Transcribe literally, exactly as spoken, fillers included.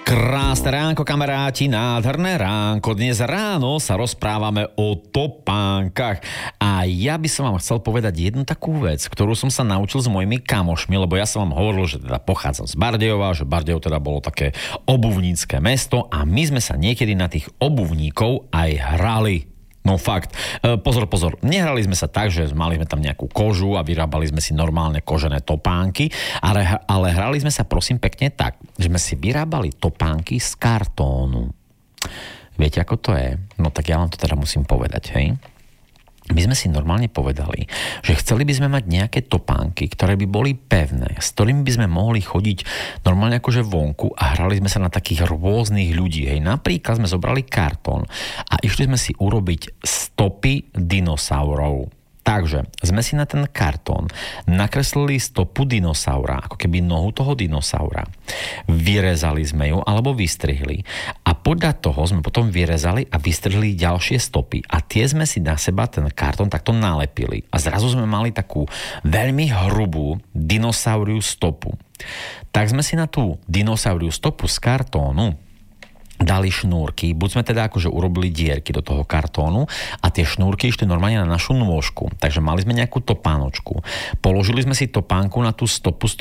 Krásne ránko, kamaráti, nádherné ránko. Dnes ráno sa rozprávame o topánkach. A ja by som vám chcel povedať jednu takú vec, ktorú som sa naučil s mojimi kamošmi, lebo ja som vám hovoril, že teda pochádzam z Bardejova, že Bardejov teda bolo také obuvnícke mesto a my sme sa niekedy na tých obuvníkov aj hrali. No fakt. Pozor, pozor. Nehrali sme sa tak, že mali sme tam nejakú kožu a vyrábali sme si normálne kožené topánky, ale, ale hrali sme sa prosím pekne tak, že sme si vyrábali topánky z kartónu. Viete, ako to je? No tak ja vám to teda musím povedať, hej? My sme si normálne povedali, že chceli by sme mať nejaké topánky, ktoré by boli pevné, s ktorými by sme mohli chodiť normálne akože vonku a hrali sme sa na takých rôznych ľudí. Hej. Napríklad sme zobrali kartón a išli sme si urobiť stopy dinosaurov. Takže sme si na ten kartón nakreslili stopu dinosaura, ako keby nohu toho dinosaura. Vyrezali sme ju alebo vystrihli a podľa toho sme potom vyrezali a vystrihli ďalšie stopy a tie sme si na seba ten kartón takto nalepili a zrazu sme mali takú veľmi hrubú dinosauriu stopu. Tak sme si na tú dinosauriu stopu z kartónu dali šnúrky, buď sme teda akože urobili dierky do toho kartónu a tie šnúrky išli normálne na našu nôžku, takže mali sme nejakú topánočku. Položili sme si topánku na tú stopu z